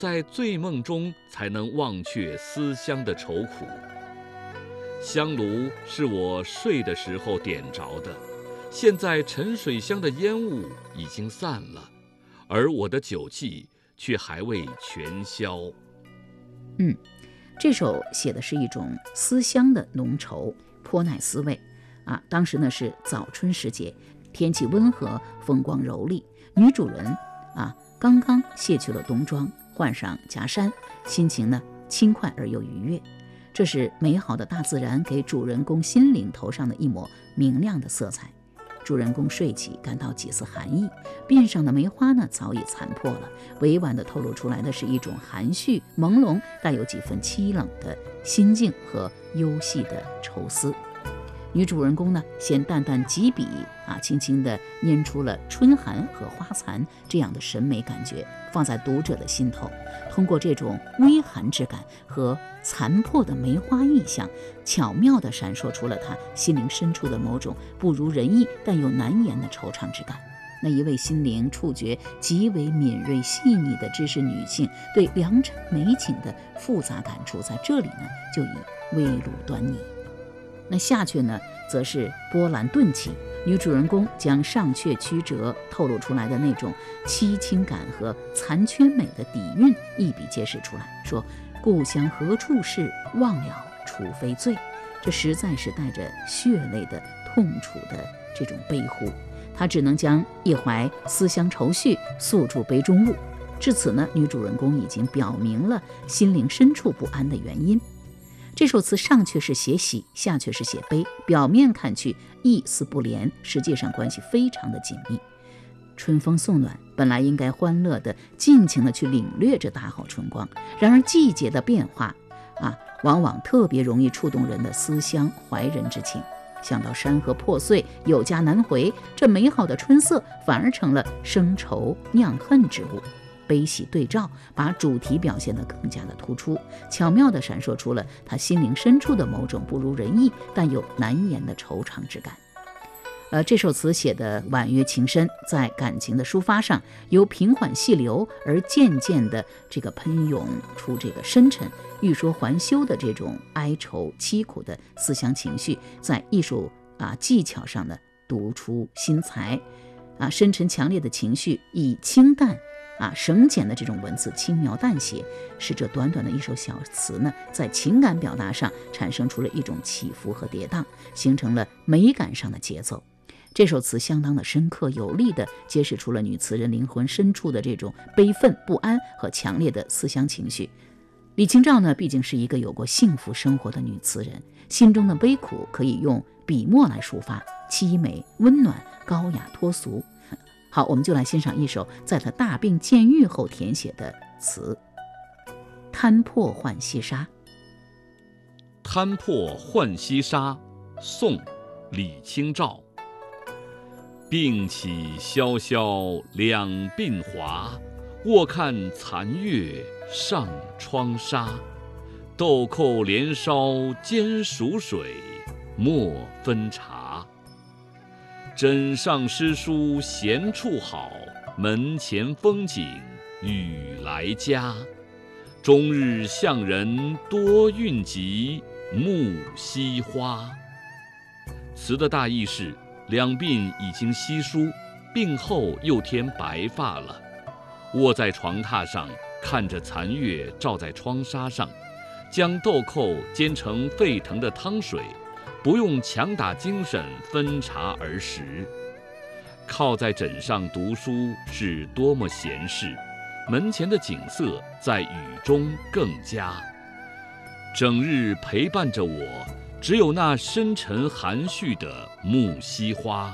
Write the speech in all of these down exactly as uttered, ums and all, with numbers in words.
在醉梦中才能忘却思乡的愁苦。香炉是我睡的时候点着的，现在沉水香的烟雾已经散了，而我的酒气却还未全消。 嗯，这首写的是一种思乡的浓稠，颇耐思味啊。当时呢是早春时节，天气温和，风光柔丽，女主人啊刚刚卸去了冬装，换上夹衫，心情呢轻快而又愉悦。这是美好的大自然给主人公心灵头上的一抹明亮的色彩。主人公睡起，感到几丝寒意，鬓上的梅花呢早已残破了，委婉地透露出来的是一种含蓄朦胧，带有几分凄冷的心境和幽细的愁思。女主人公呢先淡淡几笔啊，轻轻地拈出了春寒和花残这样的审美感觉，放在读者的心头。通过这种微寒之感和残破的梅花意象，巧妙地闪烁出了她心灵深处的某种不如人意但又难言的惆怅之感。那一位心灵触觉极为敏锐细腻的知识女性对良辰美景的复杂感触，在这里呢就已微露端倪。那下阙呢则是波澜顿起，女主人公将上阙曲折透露出来的那种凄清感和残缺美的底蕴一笔揭示出来，说故乡何处是，忘了除非醉。这实在是带着血泪的痛楚的这种悲呼，她只能将一怀思乡愁绪诉诸杯中物。至此呢，女主人公已经表明了心灵深处不安的原因。这首词上阙是写喜，下阙是写悲，表面看去意思不连，实际上关系非常的紧密。春风送暖，本来应该欢乐的尽情的去领略这大好春光，然而季节的变化啊，往往特别容易触动人的思乡怀人之情。想到山河破碎，有家难回，这美好的春色反而成了生愁酿恨之物。悲喜对照，把主题表现得更加的突出，巧妙地闪烁出了他心灵深处的某种不如人意但又难言的惆怅之感。呃，这首词写的婉约情深，在感情的抒发上由平缓细流而渐渐的这个喷涌出这个深沉欲说还休的这种哀愁凄苦的思乡情绪，在艺术啊技巧上呢独出心裁啊，深沉强烈的情绪以清淡啊，省简的这种文字轻描淡写，使这短短的一首小词呢，在情感表达上产生出了一种起伏和跌宕，形成了美感上的节奏。这首词相当的深刻有力地揭示出了女词人灵魂深处的这种悲愤不安和强烈的思乡情绪。李清照呢，毕竟是一个有过幸福生活的女词人，心中的悲苦可以用笔墨来抒发，凄美温暖高雅脱俗。好，我们就来欣赏一首在他大病渐愈后填写的词《摊破浣溪沙》。 摊破浣溪沙，宋·李清照。病起萧萧两鬓华，卧看残月上窗纱。豆蔻连梢兼熟水，莫分茶。枕上诗书闲处好，门前风景雨来佳。终日向人多韵集，木樨花。词的大意是，两鬓已经稀疏，病后又添白发了，卧在床榻上，看着残月照在窗纱上，将豆蔻煎成沸腾的汤水，不用强打精神分茶而食。靠在枕上读书是多么闲事，门前的景色在雨中更佳。整日陪伴着我，只有那深沉含蓄的木樨花。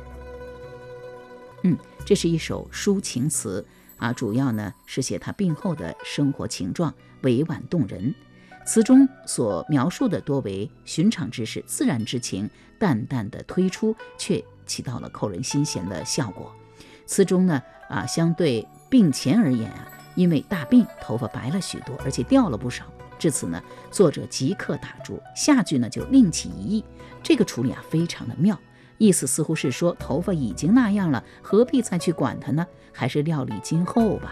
嗯，这是一首抒情词啊，主要呢是写他病后的生活情状，委婉动人。词中所描述的多为寻常之事，自然之情，淡淡的推出，却起到了扣人心弦的效果。词中呢啊，相对病前而言啊，因为大病，头发白了许多，而且掉了不少。至此呢，作者即刻打住，下句呢就另起一意。这个处理啊非常的妙，意思似乎是说头发已经那样了，何必再去管它呢？还是料理今后吧。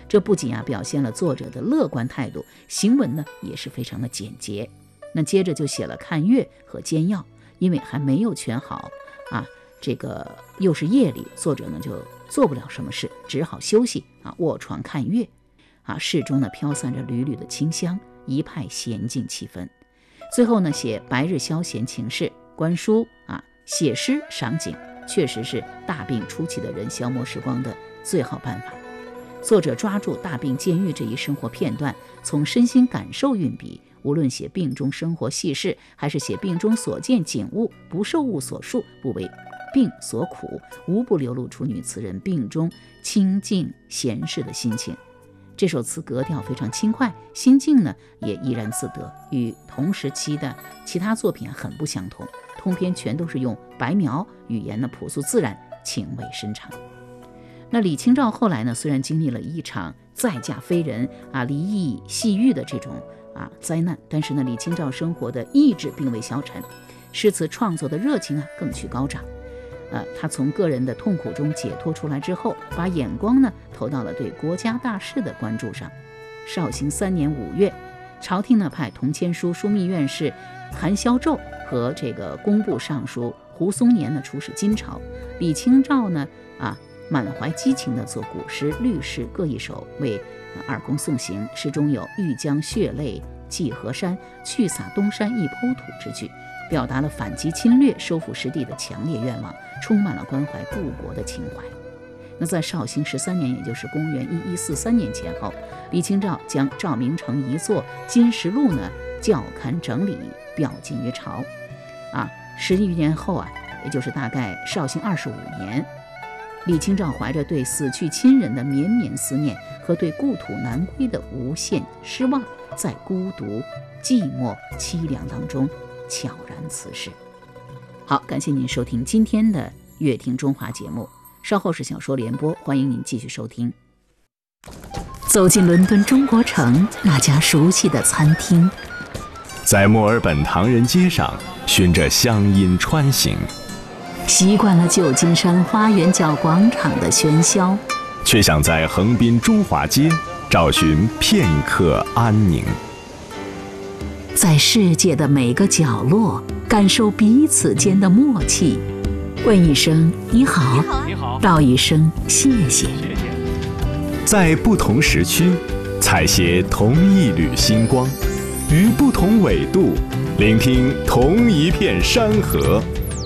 这不仅啊表现了作者的乐观态度，行文呢也是非常的简洁。那接着就写了看月和煎药，因为还没有全好啊，这个又是夜里，作者呢就做不了什么事，只好休息啊，卧床看月啊，室中呢飘散着缕缕的清香，一派娴静气氛。最后呢，写白日消闲情事、观书啊，写诗赏景，确实是大病初期的人消磨时光的最好办法。作者抓住大病渐愈这一生活片段，从身心感受运笔，无论写病中生活细事，还是写病中所见景物，不受物所束，不为病所苦，无不流露出女词人病中清静闲适的心情。这首词格调非常轻快，心境呢也怡然自得，与同时期的其他作品很不相同。通篇全都是用白描，语言呢朴素自然，情味深长。那李清照后来呢，虽然经历了一场再嫁非人啊、离异戏狱的这种啊灾难，但是呢，李清照生活的意志并未消沉，诗词创作的热情啊更趋高涨。呃，他从个人的痛苦中解脱出来之后，把眼光呢投到了对国家大事的关注上。绍兴三年五月，朝廷呢派同签书枢密院士韩萧胄和这个工部尚书胡松年呢出使金朝。李清照呢啊满怀激情的作古诗、律诗各一首，为二公送行。诗中有欲将血泪寄河山，去洒东山一抔土之句，表达了反击侵略、收复失地的强烈愿望，充满了关怀故国的情怀。那在绍兴十三年，也就是公元一一四三年前后，李清照将赵明诚遗作《金石录》呢校勘整理，表进于朝。啊，十余年后啊，也就是大概绍兴二十五年，李清照怀着对死去亲人的绵绵思念和对故土难归的无限失望，在孤独、寂寞、凄凉当中悄然辞世。好，感谢您收听今天的乐听中华节目，稍后是小说联播，欢迎您继续收听。走进伦敦中国城那家熟悉的餐厅， 在墨尔本唐人街上循着乡音穿行， 习惯了旧金山花园角广场的喧嚣， 却想在横滨中华街找寻片刻安宁。 在世界的每个角落感受彼此间的默契，问一声你好， 你好， 道一声谢谢。 谢谢。 在不同时区采撷同一缕星光，于不同纬度聆听同一片山河。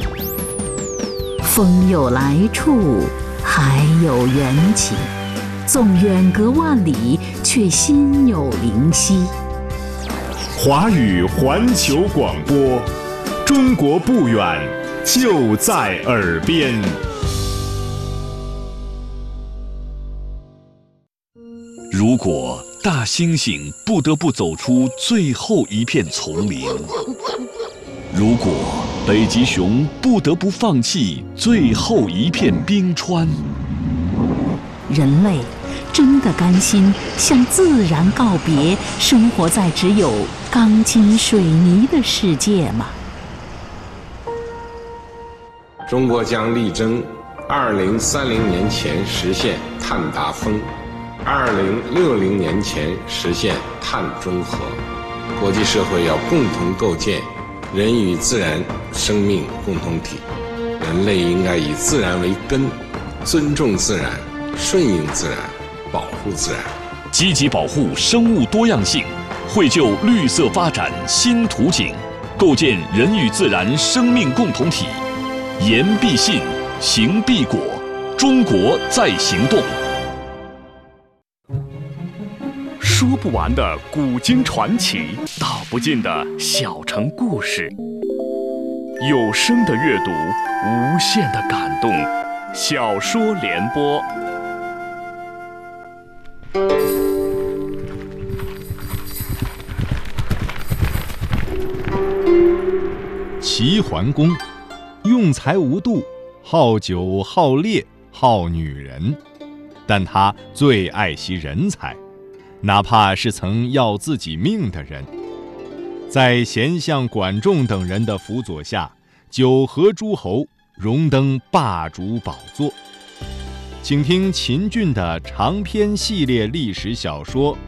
风有来处，海有缘起，纵远隔万里，却心有灵犀。 华语环球广播，中国不远，就在耳边。 如果大猩猩不得不走出最后一片丛林，如果北极熊不得不放弃最后一片冰川， 人类真的甘心向自然告别，生活在只有钢筋水泥的世界吗？ 中国将力争二零三零年前实现碳达峰，二零六零年前实现碳中和。国际社会要共同构建人与自然生命共同体，人类应该以自然为根，尊重自然，顺应自然，保护自然， 积极保护生物多样性，绘就绿色发展新图景，构建人与自然生命共同体。言必信，行必果，中国在行动。说不完的古今传奇，道不尽的小城故事。有声的阅读，无限的感动。小说联播。 齐桓公用才无度，好酒好猎好女人，但他最爱惜人才，哪怕是曾要自己命的人。在贤相管仲等人的辅佐下，九合诸侯，荣登霸主宝座。 请听秦俊的长篇系列历史小说《